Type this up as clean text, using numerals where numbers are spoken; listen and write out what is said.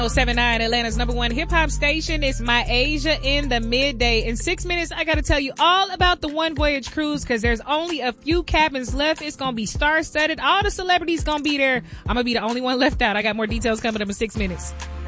79, Atlanta's number one hip hop station. It's My Asia in the midday. In 6 minutes, I gotta tell you all about the One Voyage cruise because there's only a few cabins left. It's gonna be star-studded. All the celebrities gonna be there. I'm gonna be the only one left out. I got more details coming up in 6 minutes.